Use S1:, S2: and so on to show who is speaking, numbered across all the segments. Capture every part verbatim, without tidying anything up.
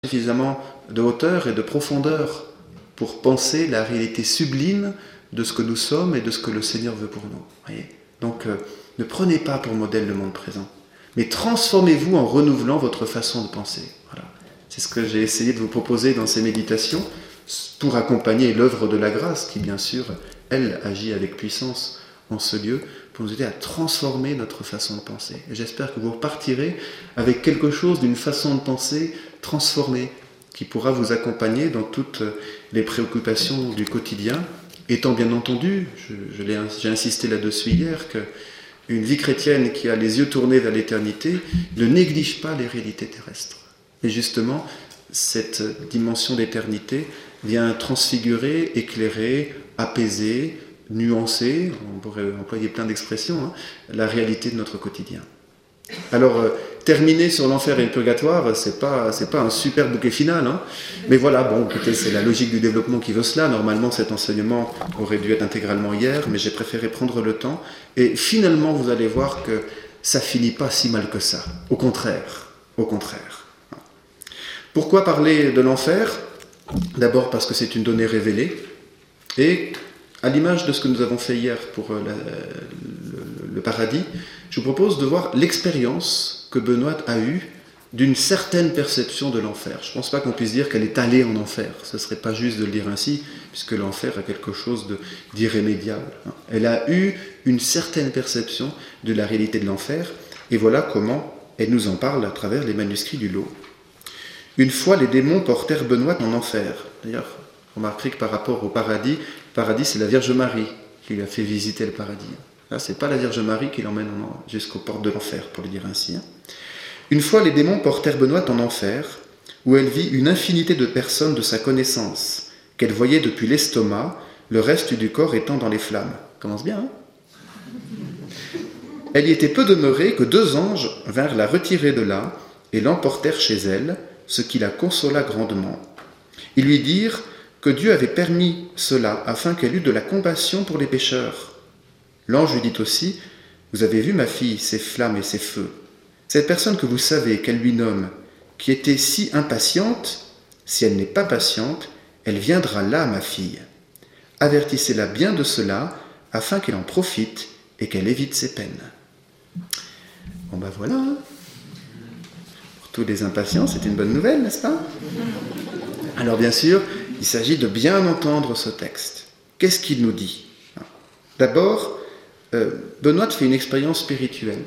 S1: suffisamment de hauteur et de profondeur pour penser la réalité sublime de ce que nous sommes et de ce que le Seigneur veut pour nous. Voyez. Donc, euh, ne prenez pas pour modèle le monde présent, mais transformez-vous en renouvelant votre façon de penser. Voilà. C'est ce que j'ai essayé de vous proposer dans ces méditations pour accompagner l'œuvre de la grâce qui, bien sûr, elle agit avec puissance en ce lieu pour nous aider à transformer notre façon de penser. Et j'espère que vous repartirez avec quelque chose d'une façon de penser transformée qui pourra vous accompagner dans toutes les préoccupations du quotidien, étant bien entendu, je, je l'ai, j'ai insisté là-dessus hier, qu'une vie chrétienne qui a les yeux tournés vers l'éternité ne néglige pas les réalités terrestres. Et justement, cette dimension d'éternité vient transfigurer, éclairer, apaiser, nuancer, on pourrait employer plein d'expressions, hein, la réalité de notre quotidien. Alors, euh, terminer sur l'enfer et le purgatoire, c'est pas, c'est pas un super bouquet final, hein, mais voilà, bon, écoutez, c'est la logique du développement qui veut cela. Normalement, cet enseignement aurait dû être intégralement hier, mais j'ai préféré prendre le temps, et finalement, vous allez voir que ça finit pas si mal que ça. Au contraire, au contraire. Pourquoi parler de l'enfer ? D'abord parce que c'est une donnée révélée, et à l'image de ce que nous avons fait hier pour la, le, le paradis, je vous propose de voir l'expérience que Benoît a eue d'une certaine perception de l'enfer. Je ne pense pas qu'on puisse dire qu'elle est allée en enfer. Ce ne serait pas juste de le dire ainsi, puisque l'enfer a quelque chose de, d'irrémédiable. Elle a eu une certaine perception de la réalité de l'enfer, et voilà comment elle nous en parle à travers les manuscrits du Lot. Une fois, les démons portèrent Benoît en enfer. D'ailleurs, remarquez que par rapport au paradis, le paradis, c'est la Vierge Marie qui lui a fait visiter le paradis. Là, ce n'est pas la Vierge Marie qui l'emmène jusqu'aux portes de l'enfer, pour le dire ainsi. Une fois, les démons portèrent Benoît en enfer, où elle vit une infinité de personnes de sa connaissance, qu'elle voyait depuis l'estomac, le reste du corps étant dans les flammes. Commence bien, hein ? Elle y était peu demeurée que deux anges vinrent la retirer de là et l'emportèrent chez elle, ce qui la consola grandement. Ils lui dirent que Dieu avait permis cela afin qu'elle eût de la compassion pour les pécheurs. L'ange lui dit aussi, « Vous avez vu, ma fille, ces flammes et ces feux. Cette personne que vous savez, qu'elle lui nomme, qui était si impatiente, si elle n'est pas patiente, elle viendra là, ma fille. Avertissez-la bien de cela, afin qu'elle en profite et qu'elle évite ses peines. » Bon ben voilà, pour tous les impatients, c'est une bonne nouvelle, n'est-ce pas ? Alors bien sûr, il s'agit de bien entendre ce texte. Qu'est-ce qu'il nous dit ? D'abord, euh, Benoît fait une expérience spirituelle.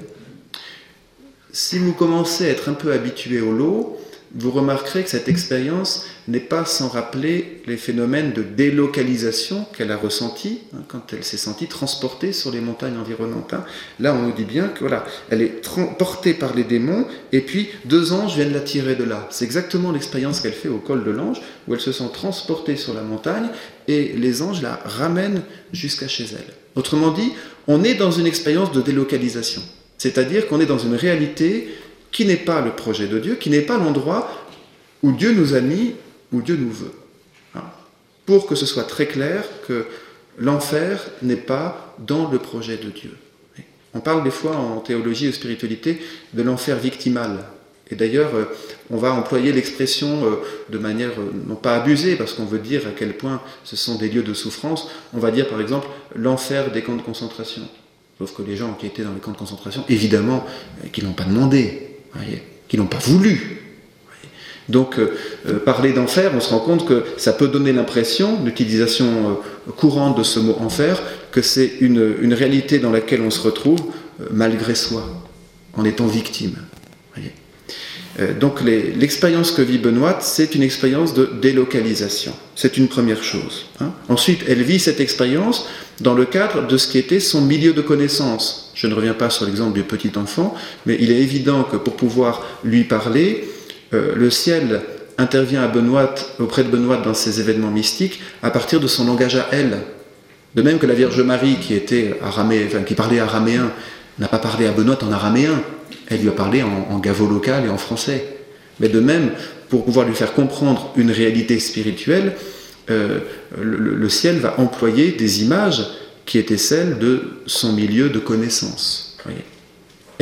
S1: Si vous commencez à être un peu habitué au lot, vous remarquerez que cette expérience n'est pas sans rappeler les phénomènes de délocalisation qu'elle a ressentis hein, quand elle s'est sentie transportée sur les montagnes environnantes. Hein. Là, on nous dit bien que voilà, elle est tra- portée par les démons et puis deux anges viennent la tirer de là. C'est exactement l'expérience qu'elle fait au col de l'ange où elle se sent transportée sur la montagne et les anges la ramènent jusqu'à chez elle. Autrement dit, on est dans une expérience de délocalisation. C'est-à-dire qu'on est dans une réalité qui n'est pas le projet de Dieu, qui n'est pas l'endroit où Dieu nous a mis, où Dieu nous veut. Hein. Pour que ce soit très clair que l'enfer n'est pas dans le projet de Dieu. On parle des fois en théologie et spiritualité de l'enfer victimal. Et d'ailleurs, on va employer l'expression de manière non pas abusée, parce qu'on veut dire à quel point ce sont des lieux de souffrance. On va dire par exemple l'enfer des camps de concentration. Sauf que les gens qui étaient dans les camps de concentration, évidemment, qui ne l'ont pas demandé, voyez, qui ne l'ont pas voulu. Voyez. Donc, euh, parler d'enfer, on se rend compte que ça peut donner l'impression, l'utilisation euh, courante de ce mot enfer, que c'est une, une réalité dans laquelle on se retrouve euh, malgré soi, en étant victime. Voyez. Euh, donc, les, l'expérience que vit Benoît, c'est une expérience de délocalisation. C'est une première chose. Hein. Ensuite, elle vit cette expérience dans le cadre de ce qui était son milieu de connaissance. Je ne reviens pas sur l'exemple du petit enfant, mais il est évident que pour pouvoir lui parler, euh, le ciel intervient à Benoît, auprès de Benoît dans ces événements mystiques à partir de son langage à elle. De même que la Vierge Marie, qui, était aramé, enfin, qui parlait araméen, n'a pas parlé à Benoît en araméen, elle lui a parlé en, en gavo local et en français. Mais de même, pour pouvoir lui faire comprendre une réalité spirituelle, Euh, le, le ciel va employer des images qui étaient celles de son milieu de connaissance. Voyez.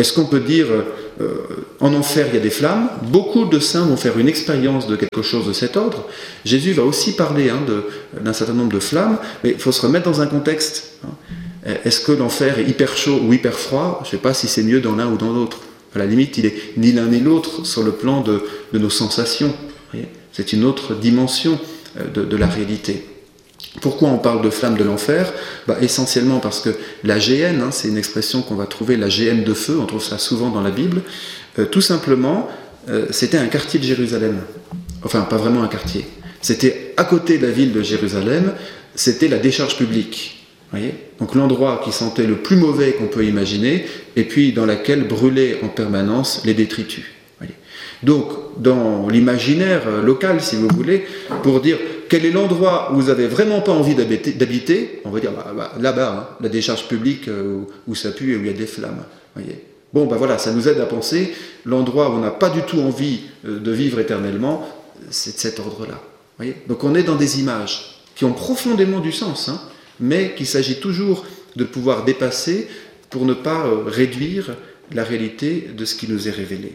S1: Est-ce qu'on peut dire, euh, en enfer il y a des flammes? Beaucoup de saints vont faire une expérience de quelque chose de cet ordre. Jésus va aussi parler hein, de, d'un certain nombre de flammes, mais il faut se remettre dans un contexte. Hein. Est-ce que l'enfer est hyper chaud ou hyper froid? Je ne sais pas si c'est mieux dans l'un ou dans l'autre. À la limite, il est ni l'un ni l'autre sur le plan de, de nos sensations. C'est une autre dimension de, de la réalité. Pourquoi on parle de flammes de l'enfer? Bah, essentiellement parce que la géhenne, hein, c'est une expression qu'on va trouver, la géhenne de feu, on trouve ça souvent dans la Bible, euh, tout simplement, euh, c'était un quartier de Jérusalem. Enfin, pas vraiment un quartier. C'était à côté de la ville de Jérusalem, c'était la décharge publique. Voyez, donc l'endroit qui sentait le plus mauvais qu'on peut imaginer, et puis dans laquelle brûlaient en permanence les détritus. Voyez. Donc, dans l'imaginaire local, si vous voulez, pour dire quel est l'endroit où vous n'avez vraiment pas envie d'habiter, on va dire bah, bah, là-bas, hein, la décharge publique euh, où, où ça pue et où il y a des flammes. Voyez. Bon, ben voilà, ça nous aide à penser l'endroit où on n'a pas du tout envie euh, de vivre éternellement, c'est de cet ordre-là. Voyez. Donc on est dans des images qui ont profondément du sens, hein, mais qu'il s'agit toujours de pouvoir dépasser pour ne pas euh, réduire la réalité de ce qui nous est révélé.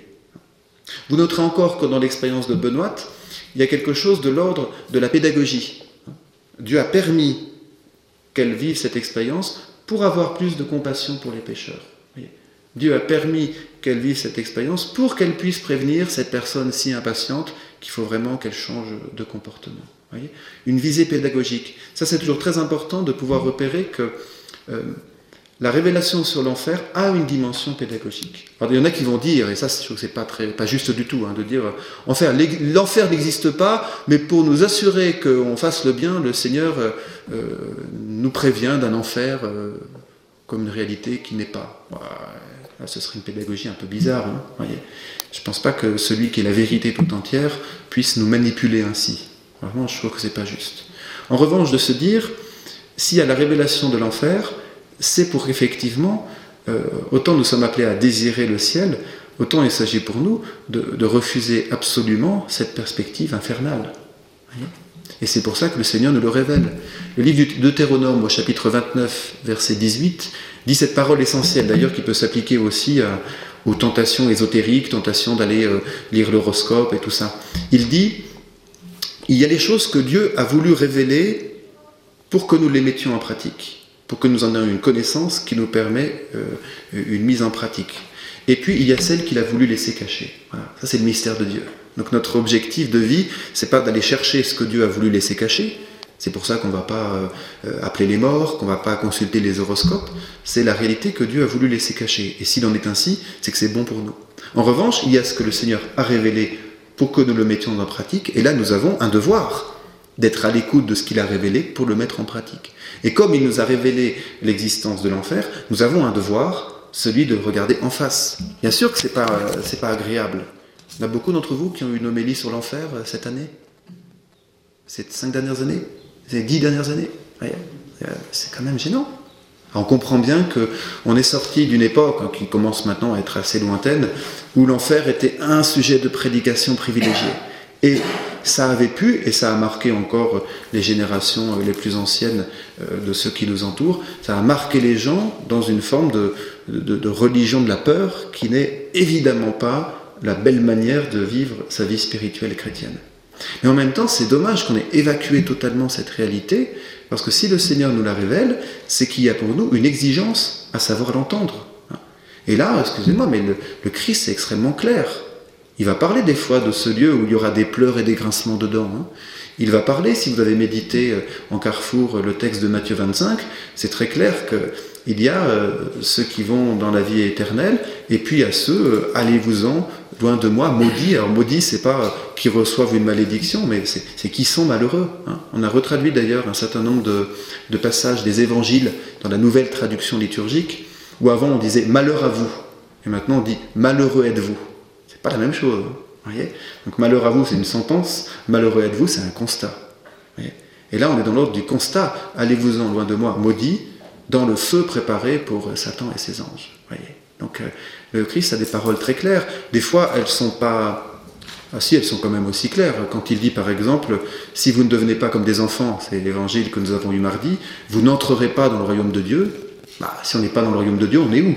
S1: Vous noterez encore que dans l'expérience de Benoît, il y a quelque chose de l'ordre de la pédagogie. Dieu a permis qu'elle vive cette expérience pour avoir plus de compassion pour les pécheurs. Dieu a permis qu'elle vive cette expérience pour qu'elle puisse prévenir cette personne si impatiente qu'il faut vraiment qu'elle change de comportement. Voyez, une visée pédagogique. Ça, c'est toujours très important de pouvoir repérer que euh, la révélation sur l'enfer a une dimension pédagogique. Alors, il y en a qui vont dire, et ça, je trouve que c'est pas très, pas juste du tout, hein, de dire, enfer, l'enfer n'existe pas, mais pour nous assurer qu'on fasse le bien, le Seigneur euh, nous prévient d'un enfer euh, comme une réalité qui n'est pas. Là, ce serait une pédagogie un peu bizarre. Hein, voyez. Je ne pense pas que celui qui est la vérité tout entière puisse nous manipuler ainsi. Vraiment, je trouve que ce n'est pas juste. En revanche, de se dire, s'il y a la révélation de l'enfer, c'est pour effectivement, euh, autant nous sommes appelés à désirer le ciel, autant il s'agit pour nous de, de refuser absolument cette perspective infernale. Voyez. Et c'est pour ça que le Seigneur nous le révèle. Le livre du Deutéronome, au chapitre vingt-neuf, verset dix-huit, dit cette parole essentielle, d'ailleurs, qui peut s'appliquer aussi à, aux tentations ésotériques, tentations d'aller euh, lire l'horoscope et tout ça. Il dit, il y a des choses que Dieu a voulu révéler pour que nous les mettions en pratique, pour que nous en ayons une connaissance qui nous permet euh, une mise en pratique. Et puis, il y a celles qu'il a voulu laisser cacher. Voilà. Ça, c'est le mystère de Dieu. Donc, notre objectif de vie, c'est pas d'aller chercher ce que Dieu a voulu laisser cacher. C'est pour ça qu'on ne va pas euh, appeler les morts, qu'on ne va pas consulter les horoscopes. C'est la réalité que Dieu a voulu laisser cacher. Et s'il en est ainsi, c'est que c'est bon pour nous. En revanche, il y a ce que le Seigneur a révélé pour que nous le mettions en pratique. Et là, nous avons un devoir d'être à l'écoute de ce qu'il a révélé pour le mettre en pratique. Et comme il nous a révélé l'existence de l'enfer, nous avons un devoir, celui de le regarder en face. Bien sûr que ce n'est pas, c'est pas agréable. Il y en a beaucoup d'entre vous qui ont eu une homélie sur l'enfer cette année, ces cinq dernières années, ces dix dernières années. C'est quand même gênant. Alors on comprend bien qu'on est sorti d'une époque qui commence maintenant à être assez lointaine, où l'enfer était un sujet de prédication privilégié. Et ça avait pu, et ça a marqué encore les générations les plus anciennes de ceux qui nous entourent, ça a marqué les gens dans une forme de, de, de religion de la peur qui n'est évidemment pas la belle manière de vivre sa vie spirituelle chrétienne. Mais en même temps, c'est dommage qu'on ait évacué totalement cette réalité, parce que si le Seigneur nous la révèle, c'est qu'il y a pour nous une exigence à savoir l'entendre. Et là, excusez-moi, mais le, le Christ est extrêmement clair. Il va parler des fois de ce lieu où il y aura des pleurs et des grincements dedans. Hein. Il va parler, si vous avez médité en Carrefour le texte de Matthieu vingt-cinq, c'est très clair qu'il y a euh, ceux qui vont dans la vie éternelle, et puis il y a ceux, euh, allez-vous-en, loin de moi, maudits. Alors maudits, c'est pas euh, qui reçoivent une malédiction, mais c'est, c'est qui sont malheureux. Hein. On a retraduit d'ailleurs un certain nombre de, de passages des évangiles dans la nouvelle traduction liturgique, où avant on disait « malheur à vous », et maintenant on dit « malheureux êtes-vous ». C'est pas la même chose. Hein. Voyez, donc malheur à vous, c'est une sentence, malheureux êtes-vous, c'est un constat. Voyez, et là, on est dans l'ordre du constat. Allez-vous-en, loin de moi, maudit, dans le feu préparé pour Satan et ses anges. Voyez, donc euh, le Christ a des paroles très claires. Des fois, elles sont pas... Ah si, elles sont quand même aussi claires. Quand il dit, par exemple, si vous ne devenez pas comme des enfants, c'est l'évangile que nous avons eu mardi, vous n'entrerez pas dans le royaume de Dieu. Bah, si on n'est pas dans le royaume de Dieu, on est où ?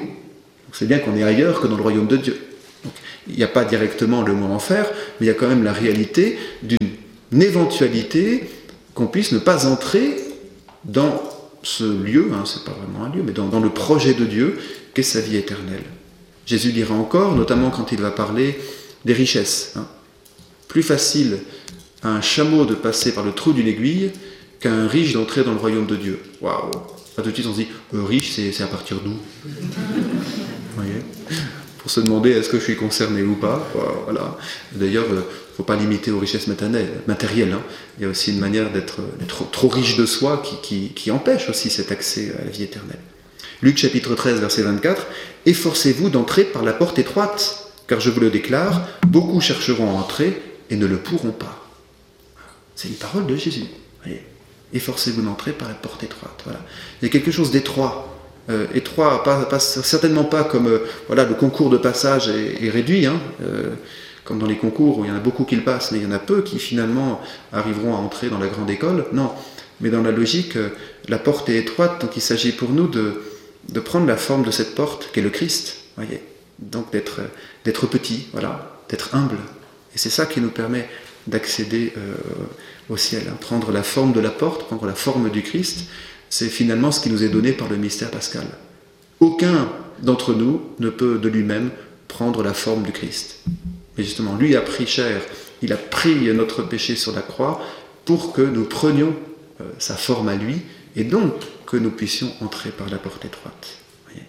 S1: Donc c'est bien qu'on est ailleurs que dans le royaume de Dieu. Donc, il n'y a pas directement le mot enfer, mais il y a quand même la réalité d'une éventualité qu'on puisse ne pas entrer dans ce lieu, hein, c'est pas vraiment un lieu, mais dans, dans le projet de Dieu qu'est sa vie éternelle. Jésus dira encore, notamment quand il va parler des richesses. Hein. Plus facile à un chameau de passer par le trou d'une aiguille qu'à un riche d'entrer dans le royaume de Dieu. Waouh! Tout de suite on se dit, euh, riche, c'est, c'est à partir d'où? Vous voyez? Pour se demander est-ce que je suis concerné ou pas. Voilà. D'ailleurs, il ne faut pas limiter aux richesses matérielles. Hein. Il y a aussi une manière d'être, d'être trop riche de soi qui, qui, qui empêche aussi cet accès à la vie éternelle. Luc chapitre treize, verset vingt-quatre. « Efforcez-vous d'entrer par la porte étroite, car je vous le déclare, beaucoup chercheront à entrer et ne le pourront pas. » C'est une parole de Jésus. Voyez. Efforcez-vous d'entrer par la porte étroite. Voilà. Il y a quelque chose d'étroit. Euh, étroit, pas, pas, certainement pas comme euh, voilà, le concours de passage est, est réduit, hein, euh, comme dans les concours où il y en a beaucoup qui le passent, mais il y en a peu qui finalement arriveront à entrer dans la grande école. Non, mais dans la logique, euh, la porte est étroite, donc il s'agit pour nous de, de prendre la forme de cette porte qu'est le Christ, voyez, donc d'être, d'être petit, voilà, d'être humble. Et c'est ça qui nous permet d'accéder euh, au ciel, hein, prendre la forme de la porte, prendre la forme du Christ. C'est finalement ce qui nous est donné par le mystère pascal. Aucun d'entre nous ne peut de lui-même prendre la forme du Christ. Mais justement, lui a pris chair, il a pris notre péché sur la croix pour que nous prenions euh, sa forme à lui et donc que nous puissions entrer par la porte étroite. Voyez.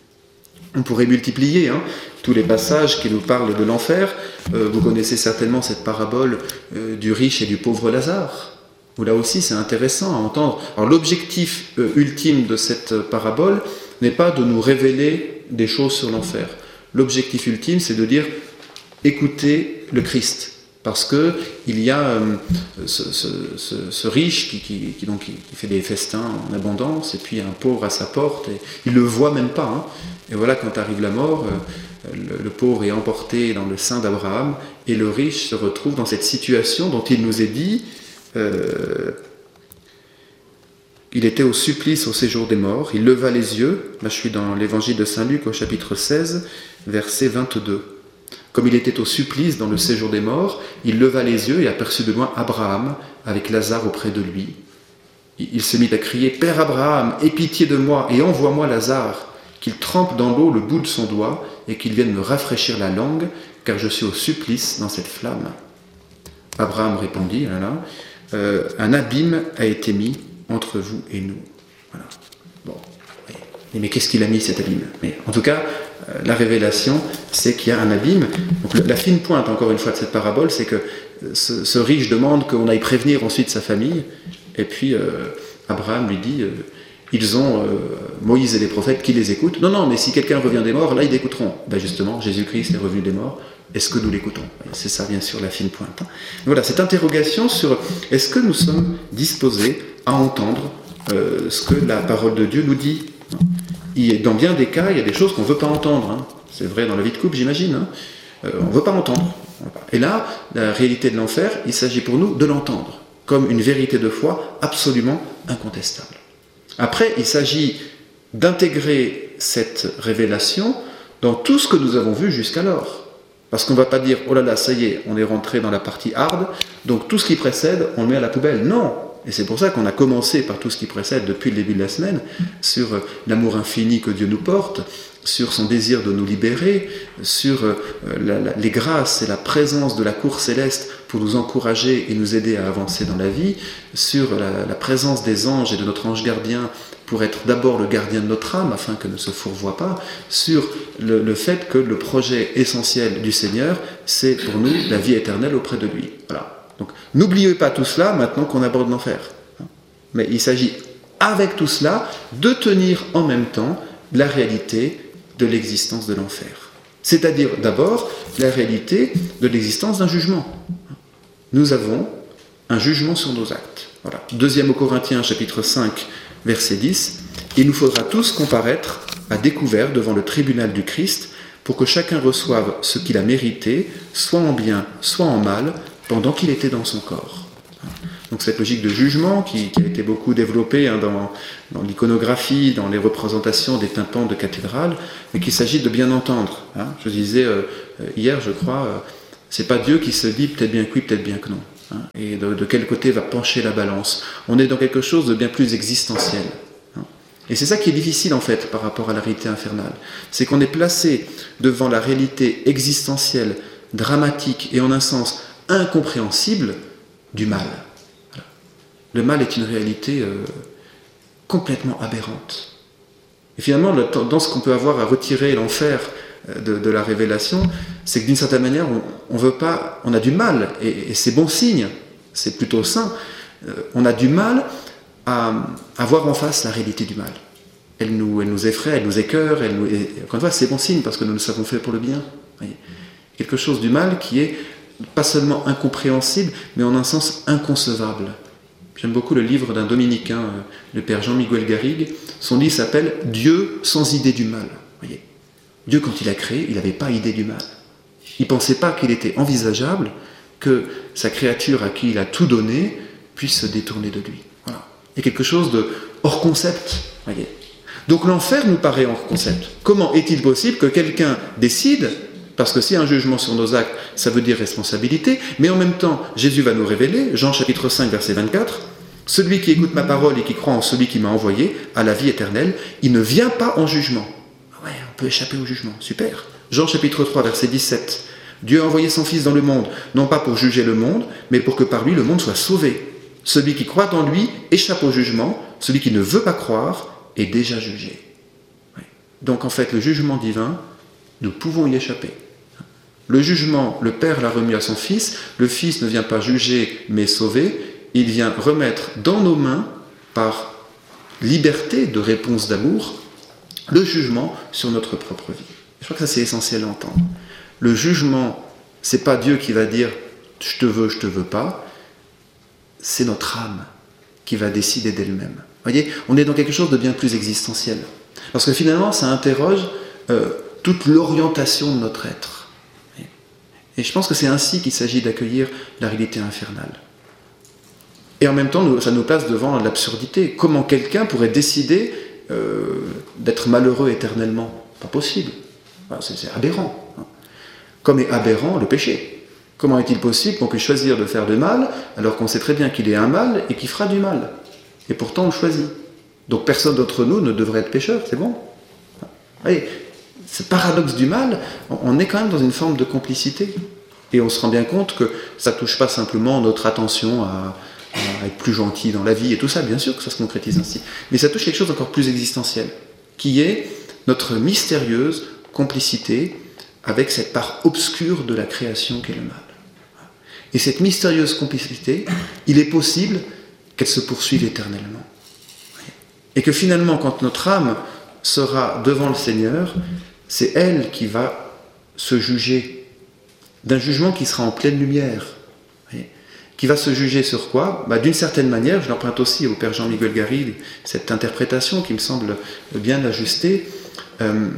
S1: On pourrait multiplier hein, tous les passages qui nous parlent de l'enfer. Euh, vous connaissez certainement cette parabole euh, du riche et du pauvre Lazare. Où là aussi c'est intéressant à entendre. Alors l'objectif euh, ultime de cette parabole n'est pas de nous révéler des choses sur l'enfer. L'objectif ultime c'est de dire écoutez le Christ. Parce que il y a euh, ce, ce, ce, ce riche qui, qui, qui, donc, qui fait des festins en abondance et puis un pauvre à sa porte et il ne le voit même pas. Hein. Et voilà quand arrive la mort, euh, le, le pauvre est emporté dans le sein d'Abraham et le riche se retrouve dans cette situation dont il nous est dit Euh, il était au supplice au séjour des morts, il leva les yeux, là je suis dans l'évangile de Saint-Luc au chapitre seize, verset vingt-deux. Comme il était au supplice dans le séjour des morts, il leva les yeux et aperçut de loin Abraham avec Lazare auprès de lui. Il se mit à crier « Père Abraham, aie pitié de moi et envoie-moi Lazare, qu'il trempe dans l'eau le bout de son doigt et qu'il vienne me rafraîchir la langue, car je suis au supplice dans cette flamme. » Abraham répondit, là, là, Euh, un abîme a été mis entre vous et nous. Voilà. Bon. Oui. Mais qu'est-ce qu'il a mis cet abîme? Mais en tout cas, euh, la révélation, c'est qu'il y a un abîme. Donc, le, la fine pointe, encore une fois, de cette parabole, c'est que ce, ce riche demande qu'on aille prévenir ensuite sa famille. Et puis, euh, Abraham lui dit, euh, ils ont euh, Moïse et les prophètes qui les écoutent. Non, non, mais si quelqu'un revient des morts, là, ils l'écouteront. Ben justement, Jésus-Christ est revenu des morts. Est-ce que nous l'écoutons? C'est ça, bien sûr, la fine pointe. Voilà, cette interrogation sur est-ce que nous sommes disposés à entendre euh, ce que la parole de Dieu nous dit. Et dans bien des cas, il y a des choses qu'on ne veut pas entendre. Hein. C'est vrai dans la vie de couple, j'imagine. Hein. Euh, on ne veut pas entendre. Et là, la réalité de l'enfer, il s'agit pour nous de l'entendre, comme une vérité de foi absolument incontestable. Après, il s'agit d'intégrer cette révélation dans tout ce que nous avons vu jusqu'alors. Parce qu'on ne va pas dire, oh là là, ça y est, on est rentré dans la partie hard, donc tout ce qui précède, on le met à la poubelle. Non! Et c'est pour ça qu'on a commencé par tout ce qui précède depuis le début de la semaine, sur l'amour infini que Dieu nous porte, sur son désir de nous libérer, sur la, la, les grâces et la présence de la cour céleste pour nous encourager et nous aider à avancer dans la vie, sur la, la présence des anges et de notre ange gardien pour être d'abord le gardien de notre âme, afin qu'elle ne se fourvoie pas, sur le, le fait que le projet essentiel du Seigneur, c'est pour nous la vie éternelle auprès de lui. Voilà. Donc, n'oubliez pas tout cela maintenant qu'on aborde l'enfer. Mais il s'agit, avec tout cela, de tenir en même temps la réalité de l'existence de l'enfer. C'est-à-dire, d'abord, la réalité de l'existence d'un jugement. Nous avons un jugement sur nos actes. Voilà. Deuxième aux Corinthiens, chapitre cinq, verset dix, « Il nous faudra tous comparaître à découvert devant le tribunal du Christ pour que chacun reçoive ce qu'il a mérité, soit en bien, soit en mal, pendant qu'il était dans son corps. » Donc cette logique de jugement qui, qui a été beaucoup développée hein, dans, dans l'iconographie, dans les représentations des tympans de cathédrales, mais qu'il s'agit de bien entendre. Hein. Je disais euh, hier, je crois, euh, c'est pas Dieu qui se dit peut-être bien que oui, peut-être bien que non. Hein. Et de, de quel côté va pencher la balance. On est dans quelque chose de bien plus existentiel. Hein. Et c'est ça qui est difficile en fait par rapport à la réalité infernale. C'est qu'on est placé devant la réalité existentielle, dramatique et en un sens incompréhensible du mal. Le mal est une réalité euh, complètement aberrante. Et finalement, la tendance qu'on peut avoir à retirer l'enfer de, de la révélation, c'est que d'une certaine manière, on, on veut pas, on a du mal, et, et c'est bon signe, c'est plutôt sain, euh, on a du mal à, à voir en face la réalité du mal. Elle nous, elle nous effraie, elle nous écœure, elle nous, et, encore une fois, c'est bon signe parce que nous le savons fait pour le bien. Voyez. Quelque chose du mal qui est pas seulement incompréhensible, mais en un sens inconcevable. J'aime beaucoup le livre d'un dominicain, le père Jean-Miguel Garrigue. Son livre s'appelle « Dieu sans idée du mal ». Voyez, Dieu, quand il a créé, il n'avait pas idée du mal. Il ne pensait pas qu'il était envisageable que sa créature à qui il a tout donné puisse se détourner de lui. Voilà. Il y a quelque chose de hors concept. Voyez. Donc l'enfer nous paraît hors concept. Comment est-il possible que quelqu'un décide, parce que si un jugement sur nos actes, ça veut dire responsabilité, mais en même temps, Jésus va nous révéler, Jean chapitre cinq, verset vingt-quatre, « Celui qui écoute ma parole et qui croit en celui qui m'a envoyé, a la vie éternelle, il ne vient pas en jugement. » Ouais, on peut échapper au jugement, super. Jean chapitre trois, verset dix-sept, « Dieu a envoyé son Fils dans le monde, non pas pour juger le monde, mais pour que par lui le monde soit sauvé. Celui qui croit en lui échappe au jugement, celui qui ne veut pas croire est déjà jugé. » Ouais. Donc en fait, le jugement divin, nous pouvons y échapper. Le jugement, le Père l'a remis à son Fils, le Fils ne vient pas juger mais sauver, il vient remettre dans nos mains, par liberté de réponse d'amour, le jugement sur notre propre vie. Je crois que ça c'est essentiel à entendre. Le jugement, c'est pas Dieu qui va dire « je te veux, je te veux pas », c'est notre âme qui va décider d'elle-même. Vous voyez, on est dans quelque chose de bien plus existentiel. Parce que finalement, ça interroge euh, toute l'orientation de notre être. Et je pense que c'est ainsi qu'il s'agit d'accueillir la réalité infernale. Et en même temps, ça nous place devant l'absurdité. Comment quelqu'un pourrait décider euh, d'être malheureux éternellement ? Pas possible. Enfin, c'est, c'est aberrant. Comme est aberrant le péché. Comment est-il possible qu'on puisse choisir de faire du mal alors qu'on sait très bien qu'il est un mal et qu'il fera du mal ? Et pourtant on le choisit. Donc personne d'entre nous ne devrait être pécheur, c'est bon ? Vous voyez, ce paradoxe du mal, on est quand même dans une forme de complicité. Et on se rend bien compte que ça ne touche pas simplement notre attention à, à être plus gentil dans la vie et tout ça, bien sûr que ça se concrétise ainsi. Mais ça touche quelque chose d'encore plus existentiel, qui est notre mystérieuse complicité avec cette part obscure de la création qu'est le mal. Et cette mystérieuse complicité, il est possible qu'elle se poursuive éternellement. Et que finalement, quand notre âme sera devant le Seigneur, c'est elle qui va se juger d'un jugement qui sera en pleine lumière. Qui va se juger sur quoi ? Bah, d'une certaine manière, je l'emprunte aussi au père Jean-Miguel Garrigue, cette interprétation qui me semble bien ajustée, euh,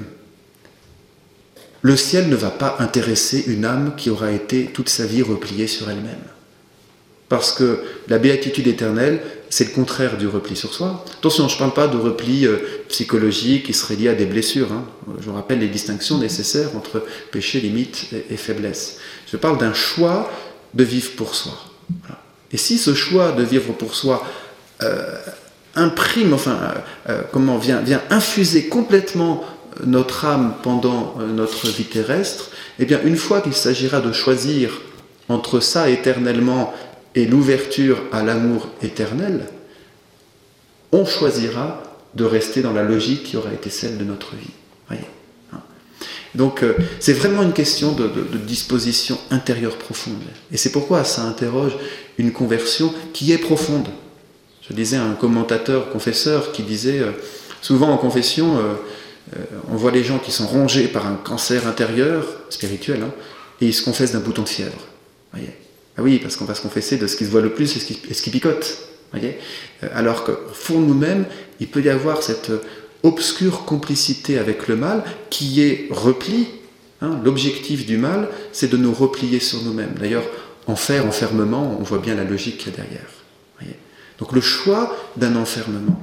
S1: le ciel ne va pas intéresser une âme qui aura été toute sa vie repliée sur elle-même. Parce que la béatitude éternelle, c'est le contraire du repli sur soi. Attention, je ne parle pas de repli euh, psychologique qui serait lié à des blessures. Hein. Je rappelle les distinctions nécessaires entre péché, limite et, et faiblesse. Je parle d'un choix de vivre pour soi. Voilà. Et si ce choix de vivre pour soi euh, imprime, enfin, euh, comment vient, vient infuser complètement notre âme pendant euh, notre vie terrestre, eh bien, une fois qu'il s'agira de choisir entre ça éternellement et l'ouverture à l'amour éternel, on choisira de rester dans la logique qui aura été celle de notre vie. Voyez, hein. Donc, euh, c'est vraiment une question de, de, de disposition intérieure profonde. Et c'est pourquoi ça interroge une conversion qui est profonde. Je disais à un commentateur, confesseur, qui disait, euh, souvent en confession, euh, euh, on voit les gens qui sont rongés par un cancer intérieur, spirituel, hein, et ils se confessent d'un bouton de fièvre. Voyez. Ah oui, parce qu'on va se confesser de ce qui se voit le plus et ce qui, et ce qui picote. Voyez, alors qu'au fond de nous-mêmes, il peut y avoir cette obscure complicité avec le mal qui est repli. Hein, l'objectif du mal, c'est de nous replier sur nous-mêmes. D'ailleurs, enfer, enfermement, on voit bien la logique qu'il y a derrière. Voyez. Donc le choix d'un enfermement.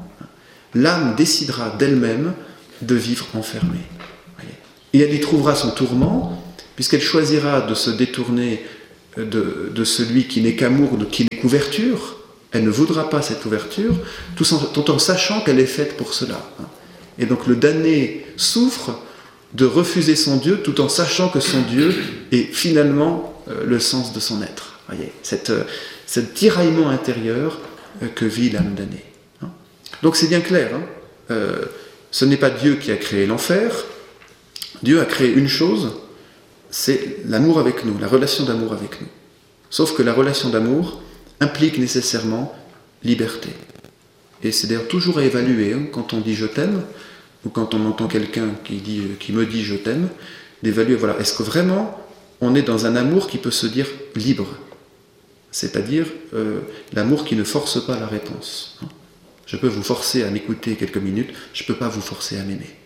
S1: L'âme décidera d'elle-même de vivre enfermée. Voyez. Et elle y trouvera son tourment, puisqu'elle choisira de se détourner de, de celui qui n'est qu'amour, de qui n'est qu'ouverture. Elle ne voudra pas cette ouverture, tout en, tout en sachant qu'elle est faite pour cela. Et donc le damné souffre de refuser son Dieu, tout en sachant que son Dieu est finalement euh, le sens de son être. Voyez, cette, euh, ce tiraillement intérieur euh, que vit l'âme damnée. Hein. Donc c'est bien clair, hein. euh, ce n'est pas Dieu qui a créé l'enfer, Dieu a créé une chose, c'est l'amour avec nous, la relation d'amour avec nous. Sauf que la relation d'amour implique nécessairement liberté. Et c'est d'ailleurs toujours à évaluer, hein, quand on dit « je t'aime », ou quand on entend quelqu'un qui, dit, qui me dit « je t'aime », d'évaluer, voilà, est-ce que vraiment on est dans un amour qui peut se dire libre, c'est-à-dire euh, l'amour qui ne force pas la réponse. Je peux vous forcer à m'écouter quelques minutes, je ne peux pas vous forcer à m'aimer.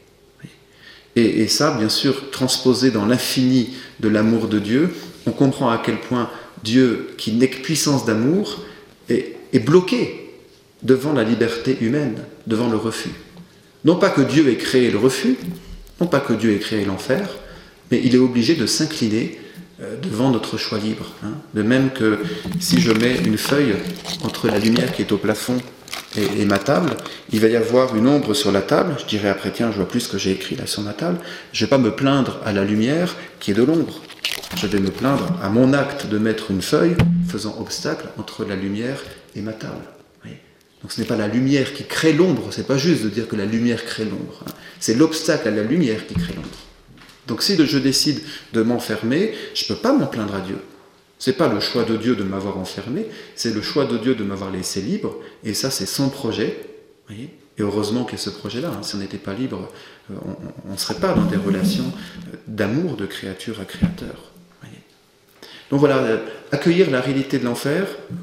S1: Et, et ça, bien sûr, transposé dans l'infini de l'amour de Dieu, on comprend à quel point Dieu, qui n'est que puissance d'amour, est, est bloqué devant la liberté humaine, devant le refus. Non pas que Dieu ait créé le refus, non pas que Dieu ait créé l'enfer, mais il est obligé de s'incliner devant notre choix libre. Hein. De même que si je mets une feuille entre la lumière qui est au plafond et, et ma table, il va y avoir une ombre sur la table, je dirais après, tiens, je vois plus ce que j'ai écrit là sur ma table, je ne vais pas me plaindre à la lumière qui est de l'ombre. Je vais me plaindre à mon acte de mettre une feuille faisant obstacle entre la lumière et ma table. Donc ce n'est pas la lumière qui crée l'ombre, c'est pas juste de dire que la lumière crée l'ombre, hein. C'est l'obstacle à la lumière qui crée l'ombre. Donc si je décide de m'enfermer, je ne peux pas m'en plaindre à Dieu. Ce n'est pas le choix de Dieu de m'avoir enfermé, c'est le choix de Dieu de m'avoir laissé libre, et ça c'est son projet. Voyez, et heureusement qu'il y a ce projet-là, hein. Si on n'était pas libre, on ne serait pas dans des relations d'amour de créature à créateur. Voyez. Donc voilà, accueillir la réalité de l'enfer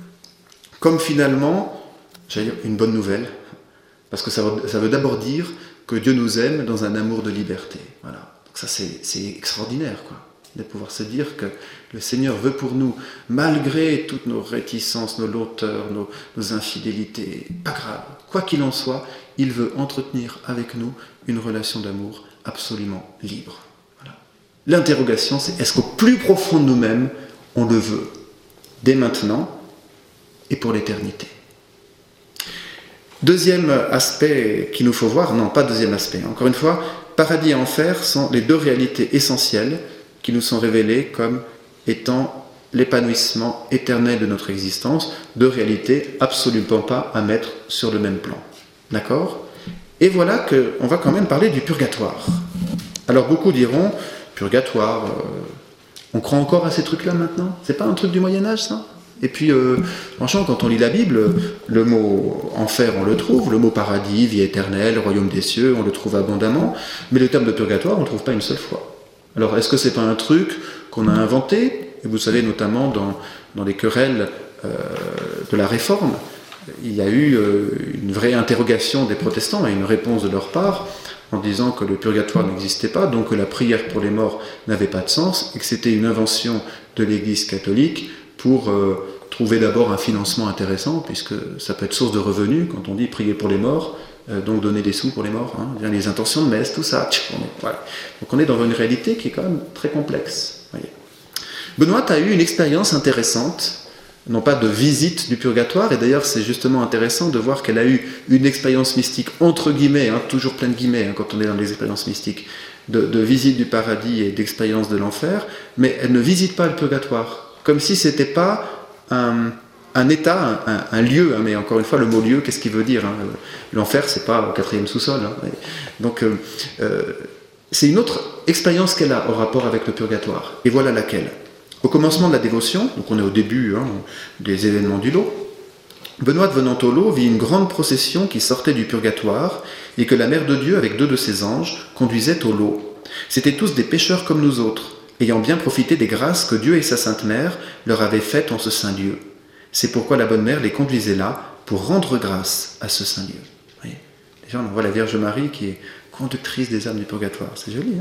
S1: comme finalement, j'allais dire, une bonne nouvelle, parce que ça veut, ça veut d'abord dire que Dieu nous aime dans un amour de liberté. Voilà. Donc ça, c'est, c'est extraordinaire, quoi, de pouvoir se dire que le Seigneur veut pour nous, malgré toutes nos réticences, nos lonteurs, nos, nos infidélités, pas grave, quoi qu'il en soit, il veut entretenir avec nous une relation d'amour absolument libre. Voilà. L'interrogation, c'est est-ce qu'au plus profond de nous-mêmes, on le veut, dès maintenant et pour l'éternité. Deuxième aspect qu'il nous faut voir, non pas deuxième aspect, encore une fois, paradis et enfer sont les deux réalités essentielles qui nous sont révélées comme étant l'épanouissement éternel de notre existence, deux réalités absolument pas à mettre sur le même plan. D'accord ? Et voilà qu'on va quand même parler du purgatoire. Alors beaucoup diront, purgatoire, euh, on croit encore à ces trucs-là maintenant ? C'est pas un truc du Moyen-Âge, ça ? Et puis, euh, franchement, quand on lit la Bible, le mot enfer, on le trouve, le mot paradis, vie éternelle, royaume des cieux, on le trouve abondamment, mais le terme de purgatoire, on ne le trouve pas une seule fois. Alors, est-ce que c'est pas un truc qu'on a inventé ? Et vous savez, notamment dans, dans les querelles euh, de la Réforme, il y a eu euh, une vraie interrogation des protestants et une réponse de leur part en disant que le purgatoire n'existait pas, donc que la prière pour les morts n'avait pas de sens, et que c'était une invention de l'Église catholique pour euh, trouver d'abord un financement intéressant, puisque ça peut être source de revenus, quand on dit prier pour les morts, euh, donc donner des sous pour les morts, hein, bien les intentions de messe, tout ça. On est, voilà. Donc on est dans une réalité qui est quand même très complexe. Voyez. Benoît a eu une expérience intéressante, non pas de visite du purgatoire, et d'ailleurs c'est justement intéressant de voir qu'elle a eu une expérience mystique, entre guillemets, hein, toujours plein de guillemets hein, quand on est dans les expériences mystiques, de, de visite du paradis et d'expérience de l'enfer, mais elle ne visite pas le purgatoire. Comme si ce n'était pas un, un état, un, un lieu, hein, mais encore une fois, le mot lieu, qu'est-ce qu'il veut dire hein ? L'enfer, c'est pas au quatrième sous-sol. Hein, donc, euh, euh, c'est une autre expérience qu'elle a au rapport avec le purgatoire. Et voilà laquelle. Au commencement de la dévotion, donc on est au début hein, des événements du lot, Benoît venant au lot vit une grande procession qui sortait du purgatoire et que la Mère de Dieu, avec deux de ses anges, conduisait au lot. C'étaient tous des pécheurs comme nous autres, ayant bien profité des grâces que Dieu et sa Sainte Mère leur avaient faites en ce saint lieu. C'est pourquoi la Bonne Mère les conduisait là, pour rendre grâce à ce saint lieu. Vous voyez ? Déjà, on voit la Vierge Marie qui est conductrice des âmes du purgatoire. C'est joli, hein ?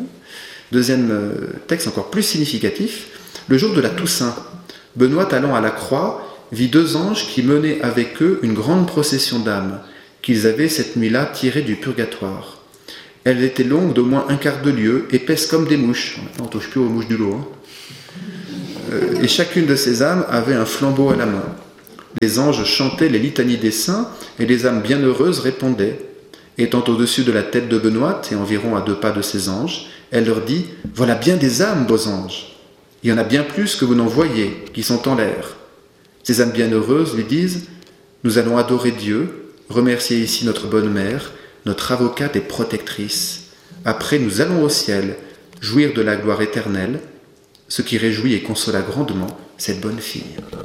S1: Deuxième texte encore plus significatif, le jour de la Toussaint, Benoît allant à la croix vit deux anges qui menaient avec eux une grande procession d'âmes, qu'ils avaient cette nuit-là tirées du purgatoire. Elles étaient longues d'au moins un quart de lieue, épaisses comme des mouches. On ne touche plus aux mouches du lot. Hein. Euh, et chacune de ces âmes avait un flambeau à la main. Les anges chantaient les litanies des saints, et les âmes bienheureuses répondaient. Étant au-dessus de la tête de Benoît, et environ à deux pas de ses anges, elle leur dit « Voilà bien des âmes, beaux anges. Il y en a bien plus que vous n'en voyez, qui sont en l'air. » Ces âmes bienheureuses lui disent « Nous allons adorer Dieu, remercier ici notre bonne mère, notre avocate et protectrice. Après, nous allons au ciel, jouir de la gloire éternelle, ce qui réjouit et consola grandement cette bonne fille. »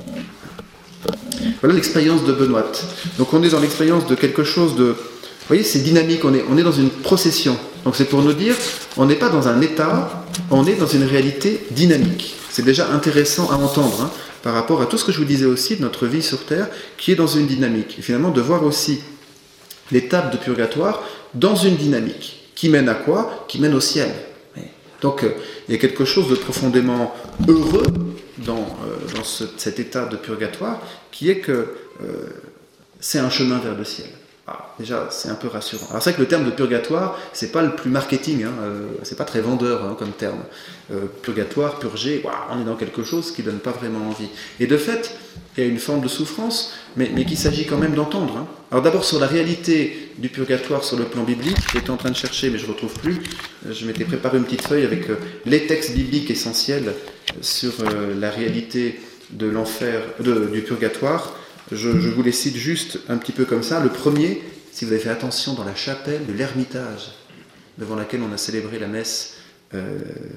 S1: Voilà l'expérience de Benoît. Donc on est dans l'expérience de quelque chose de... Vous voyez, c'est dynamique, on est, on est dans une procession. Donc c'est pour nous dire, on n'est pas dans un état, on est dans une réalité dynamique. C'est déjà intéressant à entendre, hein, par rapport à tout ce que je vous disais aussi de notre vie sur Terre, qui est dans une dynamique. Et finalement, de voir aussi l'étape de purgatoire dans une dynamique. Qui mène à quoi ? Qui mène au ciel. Donc euh, il y a quelque chose de profondément heureux dans, euh, dans ce, cet état de purgatoire, qui est que euh, c'est un chemin vers le ciel. Ah, déjà, c'est un peu rassurant. Alors c'est vrai que le terme de purgatoire, c'est pas le plus marketing, hein, euh, c'est pas très vendeur hein, comme terme. Euh, purgatoire, purger, wow, on est dans quelque chose qui donne pas vraiment envie. Et de fait, il y a une forme de souffrance, mais, mais qu'il s'agit quand même d'entendre. Hein. Alors d'abord sur la réalité du purgatoire sur le plan biblique, j'étais en train de chercher, mais je ne retrouve plus. Je m'étais préparé une petite feuille avec euh, les textes bibliques essentiels sur euh, la réalité de l'enfer, de, du purgatoire. Je, je vous les cite juste un petit peu comme ça. Le premier, si vous avez fait attention, dans la chapelle de l'Ermitage, devant laquelle on a célébré la messe euh,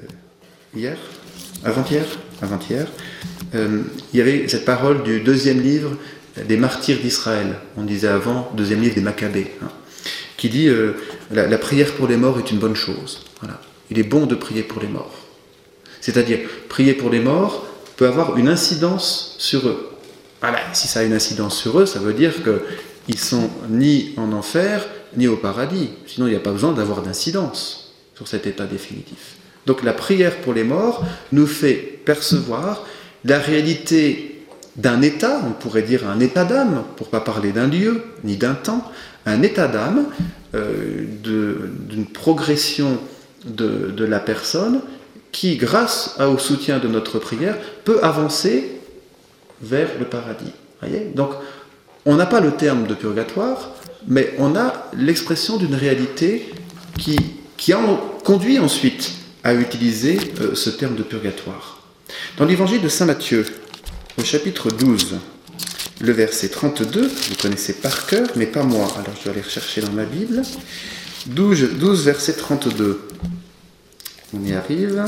S1: hier, avant-hier, avant-hier, euh, il y avait cette parole du deuxième livre des martyrs d'Israël. On disait avant, deuxième livre des Maccabées, hein, qui dit euh, la, la prière pour les morts est une bonne chose. Voilà. Il est bon de prier pour les morts. C'est-à-dire, prier pour les morts peut avoir une incidence sur eux. Voilà, si ça a une incidence sur eux, ça veut dire qu'ils ne sont ni en enfer, ni au paradis. Sinon, il n'y a pas besoin d'avoir d'incidence sur cet état définitif. Donc la prière pour les morts nous fait percevoir la réalité d'un état, on pourrait dire un état d'âme, pour ne pas parler d'un lieu, ni d'un temps, un état d'âme, euh, de, d'une progression de, de la personne qui, grâce au soutien de notre prière, peut avancer vers le paradis. Voyez ? Donc, on n'a pas le terme de purgatoire, mais on a l'expression d'une réalité qui, qui a conduit ensuite à utiliser euh, ce terme de purgatoire. Dans l'évangile de saint Matthieu, au chapitre douze, le verset trente-deux, vous connaissez par cœur, mais pas moi, alors je dois aller rechercher dans ma Bible. douze, douze verset trente-deux. On y arrive.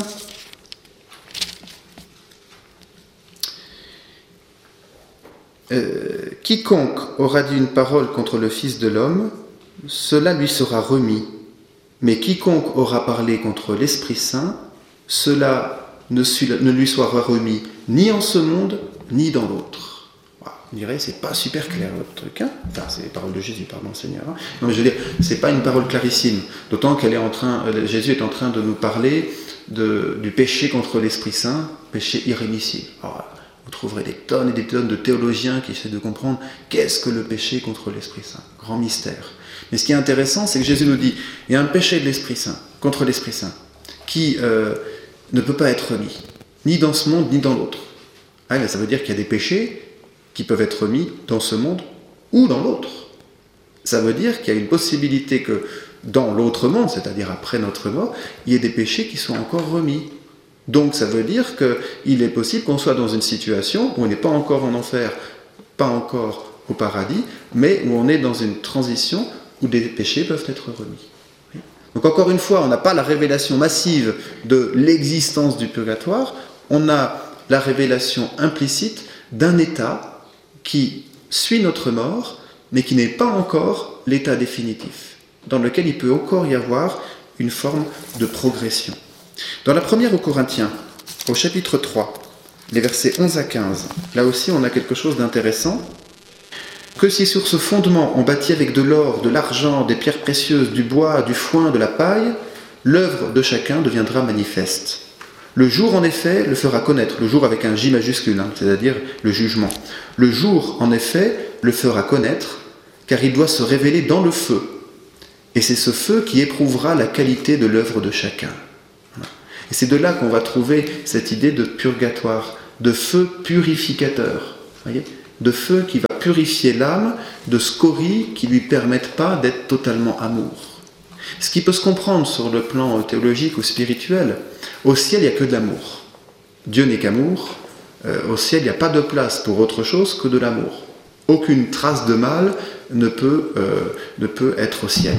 S1: Euh, quiconque aura dit une parole contre le Fils de l'homme, cela lui sera remis. Mais quiconque aura parlé contre l'Esprit Saint, cela ne, suis, ne lui sera remis ni en ce monde, ni dans l'autre. Voilà. On dirait, c'est pas super clair votre truc, hein. Enfin, c'est les paroles de Jésus, pardon, Seigneur. Hein. Non, mais je veux dire, c'est pas une parole clarissime. D'autant qu'elle est en train, euh, Jésus est en train de nous parler de, du péché contre l'Esprit Saint, péché irrémissible. Alors, vous trouverez des tonnes et des tonnes de théologiens qui essaient de comprendre qu'est-ce que le péché contre l'Esprit Saint. Grand mystère. Mais ce qui est intéressant, c'est que Jésus nous dit, il y a un péché de l'Esprit Saint, contre l'Esprit Saint, qui euh, ne peut pas être remis, ni dans ce monde, ni dans l'autre. Ah, là, ça veut dire qu'il y a des péchés qui peuvent être remis dans ce monde ou dans l'autre. Ça veut dire qu'il y a une possibilité que dans l'autre monde, c'est-à-dire après notre mort, il y ait des péchés qui soient encore remis. Donc ça veut dire qu'il est possible qu'on soit dans une situation où on n'est pas encore en enfer, pas encore au paradis, mais où on est dans une transition où des péchés peuvent être remis. Donc encore une fois, on n'a pas la révélation massive de l'existence du purgatoire, on a la révélation implicite d'un état qui suit notre mort, mais qui n'est pas encore l'état définitif, dans lequel il peut encore y avoir une forme de progression. Dans la première aux Corinthiens, au chapitre trois, les versets onze à quinze, là aussi on a quelque chose d'intéressant. Que si sur ce fondement on bâtit avec de l'or, de l'argent, des pierres précieuses, du bois, du foin, de la paille, l'œuvre de chacun deviendra manifeste. Le jour, en effet, le fera connaître, le jour avec un J majuscule, hein, c'est-à-dire le jugement. Le jour, en effet, le fera connaître, car il doit se révéler dans le feu. Et c'est ce feu qui éprouvera la qualité de l'œuvre de chacun. Et c'est de là qu'on va trouver cette idée de purgatoire, de feu purificateur, voyez, de feu qui va purifier l'âme de scories qui ne lui permettent pas d'être totalement amour. Ce qui peut se comprendre sur le plan théologique ou spirituel, au ciel, il n'y a que de l'amour. Dieu n'est qu'amour. Euh, au ciel, il n'y a pas de place pour autre chose que de l'amour. Aucune trace de mal ne peut, euh, ne peut être au ciel.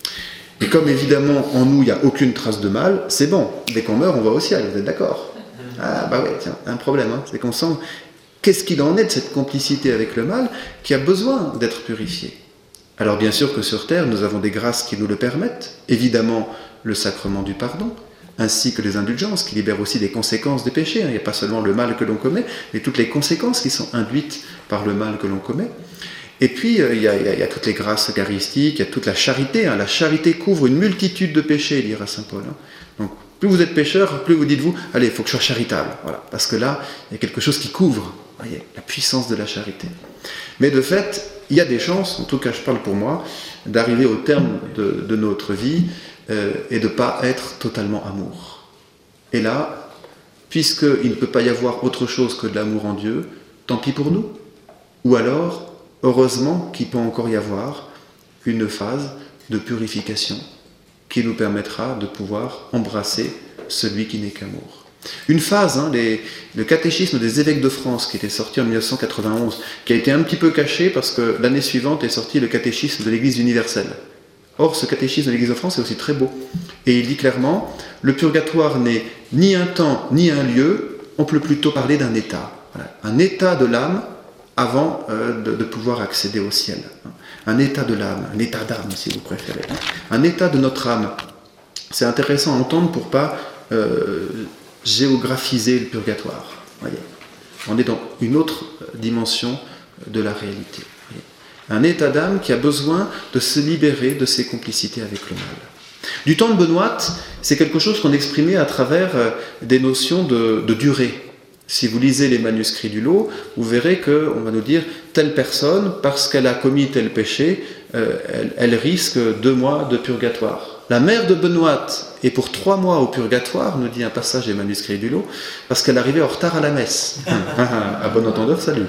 S1: Et comme évidemment en nous, il n'y a aucune trace de mal, c'est bon. Dès qu'on meurt, on va au ciel, vous êtes d'accord? Ah bah ouais, tiens, un problème, hein, c'est qu'on sent qu'est-ce qu'il en est de cette complicité avec le mal qui a besoin d'être purifié. Alors bien sûr que sur terre, nous avons des grâces qui nous le permettent, évidemment le sacrement du pardon, ainsi que les indulgences qui libèrent aussi des conséquences des péchés. Il n'y a pas seulement le mal que l'on commet, mais toutes les conséquences qui sont induites par le mal que l'on commet. Et puis, euh, il, y a, il, y a, il y a toutes les grâces eucharistiques, il y a toute la charité. Hein. La charité couvre une multitude de péchés, dira saint Paul. Hein. Donc, plus vous êtes pécheur, plus vous dites-vous, allez, il faut que je sois charitable. Voilà. Parce que là, il y a quelque chose qui couvre, voyez, la puissance de la charité. Mais de fait, il y a des chances, en tout cas je parle pour moi, d'arriver au terme de, de notre vie euh, et de ne pas être totalement amour. Et là, puisqu'il ne peut pas y avoir autre chose que de l'amour en Dieu, tant pis pour nous. Ou alors, heureusement qu'il peut encore y avoir une phase de purification qui nous permettra de pouvoir embrasser celui qui n'est qu'amour. Une phase, hein, les, le catéchisme des évêques de France qui était sorti en mille neuf cent quatre-vingt-onze, qui a été un petit peu caché parce que l'année suivante est sorti le catéchisme de l'Église universelle. Or, ce catéchisme de l'Église de France est aussi très beau. Et il dit clairement, le purgatoire n'est ni un temps ni un lieu, on peut plutôt parler d'un état. Voilà. Un état de l'âme avant euh, de, de pouvoir accéder au ciel. Un état de l'âme, un état d'âme si vous préférez. Un état de notre âme. C'est intéressant à entendre pour ne pas euh, géographiser le purgatoire. Voyez. On est dans une autre dimension de la réalité. Voyez. Un état d'âme qui a besoin de se libérer de ses complicités avec le mal. Du temps de Benoît, c'est quelque chose qu'on exprimait à travers euh, des notions de, de durée. Si vous lisez les manuscrits du lot, vous verrez qu'on va nous dire telle personne, parce qu'elle a commis tel péché, euh, elle, elle risque deux mois de purgatoire. La mère de Benoît est pour trois mois au purgatoire, nous dit un passage des manuscrits du lot, parce qu'elle arrivait en retard à la messe. À bon entendeur, salut.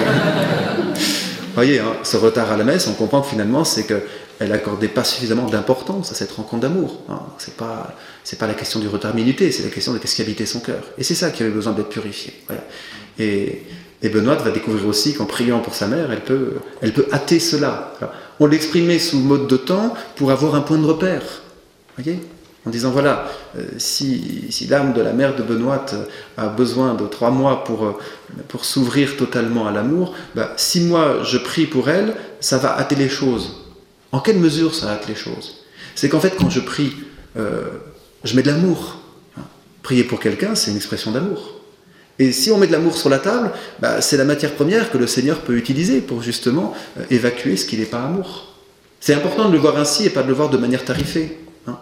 S1: Vous voyez, hein, ce retard à la messe, on comprend que finalement, c'est qu'elle n'accordait pas suffisamment d'importance à cette rencontre d'amour. Hein. Ce n'est pas, c'est pas la question du retard minuté, c'est la question de qu'est-ce qui habitait son cœur. Et c'est ça qui avait besoin d'être purifié. Voilà. Et, et Benoît va découvrir aussi qu'en priant pour sa mère, elle peut, elle peut hâter cela. Alors, on l'exprimait sous mode de temps pour avoir un point de repère. Voyez, en disant voilà, euh, si, si l'âme de la mère de Benoît a besoin de trois mois pour, euh, pour s'ouvrir totalement à l'amour, bah, si moi je prie pour elle, ça va hâter les choses. En quelle mesure ça hâte les choses? C'est qu'en fait, quand je prie, euh, je mets de l'amour. Prier pour quelqu'un, c'est une expression d'amour. Et si on met de l'amour sur la table, bah, c'est la matière première que le Seigneur peut utiliser pour justement euh, évacuer ce qui n'est pas amour. C'est important de le voir ainsi et pas de le voir de manière tarifée.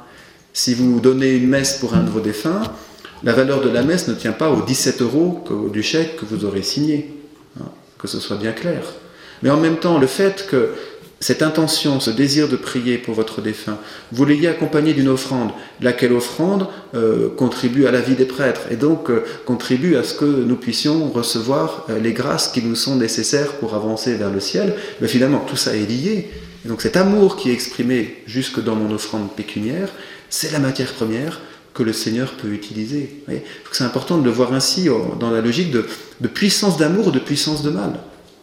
S1: Si vous donnez une messe pour un de vos défunts, la valeur de la messe ne tient pas aux dix-sept euros que, du chèque que vous aurez signé, hein, que ce soit bien clair. Mais en même temps, le fait que cette intention, ce désir de prier pour votre défunt, vous l'ayez accompagné d'une offrande, laquelle offrande euh, contribue à la vie des prêtres, et donc euh, contribue à ce que nous puissions recevoir euh, les grâces qui nous sont nécessaires pour avancer vers le ciel, mais finalement tout ça est lié. Et donc cet amour qui est exprimé jusque dans mon offrande pécuniaire, c'est la matière première que le Seigneur peut utiliser. Vous voyez, c'est important de le voir ainsi dans la logique de, de puissance d'amour ou de puissance de mal.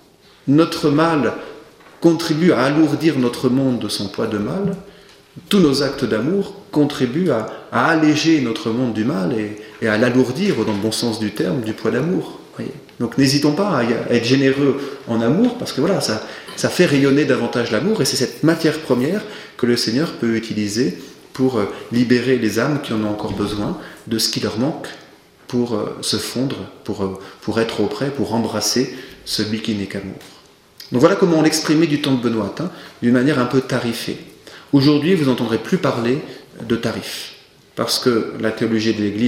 S1: Notre mal contribue à alourdir notre monde de son poids de mal. Tous nos actes d'amour contribuent à, à alléger notre monde du mal et, et à l'alourdir, dans le bon sens du terme, du poids d'amour. Voyez. Donc n'hésitons pas à, à être généreux en amour, parce que voilà, ça, ça fait rayonner davantage l'amour, et c'est cette matière première que le Seigneur peut utiliser pour libérer les âmes qui en ont encore besoin de ce qui leur manque pour se fondre, pour, pour être auprès, pour embrasser celui qui n'est qu'amour. Donc voilà comment on l'exprimait du temps de Benoît, hein, d'une manière un peu tarifée. Aujourd'hui, vous n'entendrez plus parler de tarif, parce que la théologie de l'Église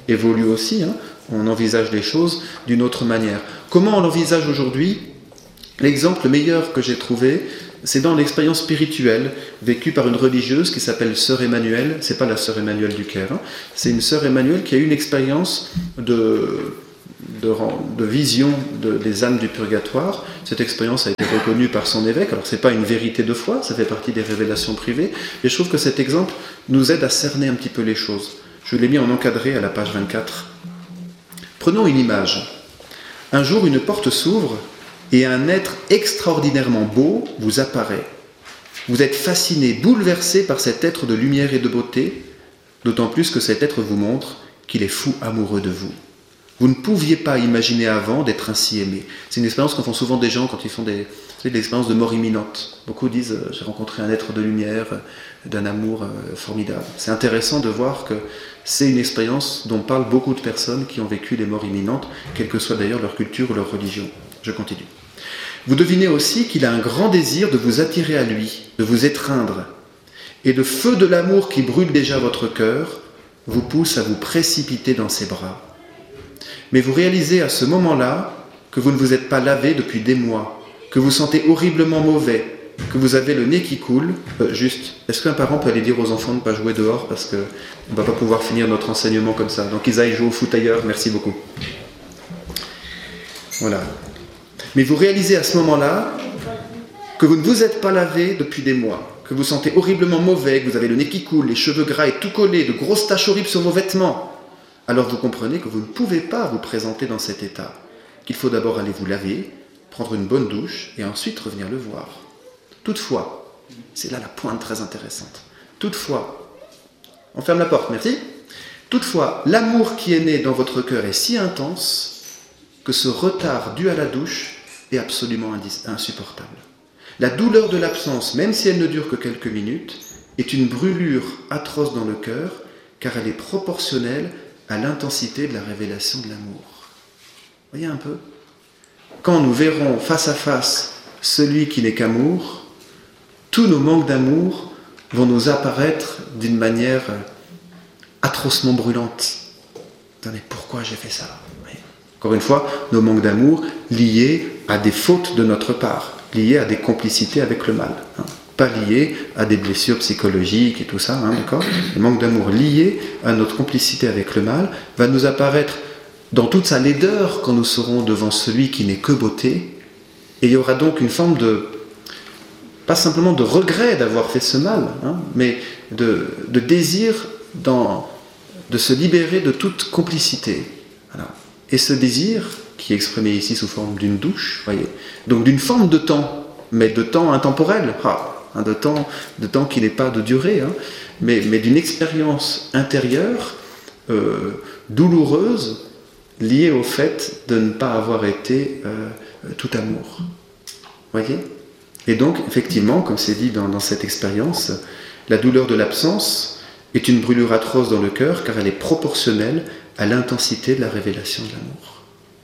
S1: évolue aussi, hein. On envisage les choses d'une autre manière. Comment on l'envisage aujourd'hui ? L'exemple meilleur que j'ai trouvé, c'est dans l'expérience spirituelle vécue par une religieuse qui s'appelle Sœur Emmanuelle. C'est pas la Sœur Emmanuelle du Caire, hein. C'est une Sœur Emmanuelle qui a eu une expérience de, de, de vision de, des âmes du purgatoire. Cette expérience a été reconnue par son évêque. Alors c'est pas une vérité de foi, ça fait partie des révélations privées, mais je trouve que cet exemple nous aide à cerner un petit peu les choses. Je l'ai mis en encadré à la page vingt-quatre. Prenons une image. Un jour, une porte s'ouvre et un être extraordinairement beau vous apparaît. Vous êtes fasciné, bouleversé par cet être de lumière et de beauté, d'autant plus que cet être vous montre qu'il est fou amoureux de vous. Vous ne pouviez pas imaginer avant d'être ainsi aimé. C'est une expérience qu'en font souvent des gens quand ils font des, des expériences de mort imminente. Beaucoup disent euh, « j'ai rencontré un être de lumière, euh, d'un amour euh, formidable ». C'est intéressant de voir que c'est une expérience dont parlent beaucoup de personnes qui ont vécu des morts imminentes, quelle que soit d'ailleurs leur culture ou leur religion. Je continue. Vous devinez aussi qu'il a un grand désir de vous attirer à lui, de vous étreindre. Et le feu de l'amour qui brûle déjà votre cœur vous pousse à vous précipiter dans ses bras. Mais vous réalisez à ce moment-là que vous ne vous êtes pas lavé depuis des mois, que vous sentez horriblement mauvais, que vous avez le nez qui coule. Euh, juste, est-ce qu'un parent peut aller dire aux enfants de ne pas jouer dehors parce qu'on ne va pas pouvoir finir notre enseignement comme ça. Donc ils aillent jouer au foot ailleurs, merci beaucoup. Voilà. Mais vous réalisez à ce moment-là que vous ne vous êtes pas lavé depuis des mois, que vous sentez horriblement mauvais, que vous avez le nez qui coule, les cheveux gras et tout collés, de grosses taches horribles sur vos vêtements. Alors vous comprenez que vous ne pouvez pas vous présenter dans cet état, qu'il faut d'abord aller vous laver, prendre une bonne douche et ensuite revenir le voir. Toutefois, c'est là la pointe très intéressante, toutefois, on ferme la porte, merci. Toutefois, l'amour qui est né dans votre cœur est si intense que ce retard dû à la douche est absolument insupportable. La douleur de l'absence, même si elle ne dure que quelques minutes, est une brûlure atroce dans le cœur, car elle est proportionnelle à l'intensité de la révélation de l'amour. Voyez un peu ? Quand nous verrons face à face celui qui n'est qu'amour, tous nos manques d'amour vont nous apparaître d'une manière atrocement brûlante. Mais pourquoi j'ai fait ça ? Oui. Encore une fois, nos manques d'amour liés à des fautes de notre part, liés à des complicités avec le mal. Hein. Pas liés à des blessures psychologiques et tout ça, hein, d'accord ? Le manque d'amour lié à notre complicité avec le mal va nous apparaître dans toute sa laideur quand nous serons devant celui qui n'est que beauté, et il y aura donc une forme de, pas simplement de regret d'avoir fait ce mal, hein, mais de, de désir dans, de se libérer de toute complicité. Voilà. Et ce désir, qui est exprimé ici sous forme d'une douche, voyez, donc d'une forme de temps, mais de temps intemporel, ah, hein, de temps, de temps qui n'est pas de durée, hein, mais, mais d'une expérience intérieure euh, douloureuse, liée au fait de ne pas avoir été euh, tout amour. Voyez ? Et donc, effectivement, comme c'est dit dans, dans cette expérience, la douleur de l'absence est une brûlure atroce dans le cœur, car elle est proportionnelle à l'intensité de la révélation de l'amour.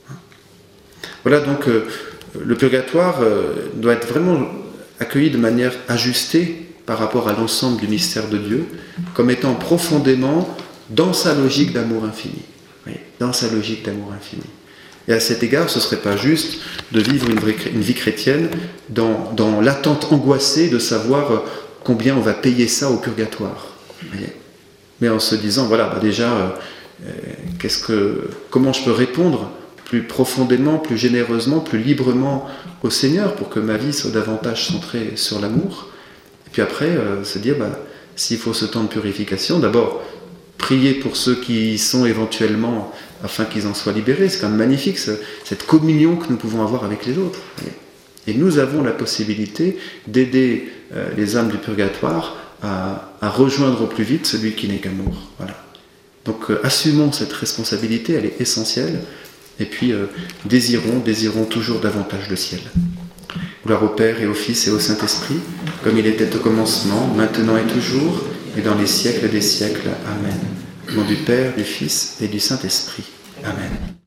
S1: Voilà, donc, euh, le purgatoire euh, doit être vraiment accueilli de manière ajustée par rapport à l'ensemble du mystère de Dieu, comme étant profondément dans sa logique d'amour infini. Oui, dans sa logique d'amour infini. Et à cet égard, ce ne serait pas juste de vivre une, vraie, une vie chrétienne dans, dans l'attente angoissée de savoir combien on va payer ça au purgatoire. Oui. Mais en se disant, voilà, bah déjà, euh, qu'est-ce que, comment je peux répondre plus profondément, plus généreusement, plus librement au Seigneur pour que ma vie soit davantage centrée sur l'amour. Et puis après, euh, se dire, bah, s'il faut ce temps de purification, d'abord, prier pour ceux qui y sont éventuellement, afin qu'ils en soient libérés. C'est quand même magnifique, ce, cette communion que nous pouvons avoir avec les autres. Et nous avons la possibilité d'aider euh, les âmes du purgatoire à, à rejoindre au plus vite celui qui n'est qu'amour. Voilà. Donc euh, assumons cette responsabilité, elle est essentielle. Et puis euh, désirons, désirons toujours davantage le ciel. Gloire au Père et au Fils et au Saint-Esprit, comme il était au commencement, maintenant et toujours, et dans les siècles des siècles. Amen. Au nom du Père, du Fils et du Saint-Esprit. Amen.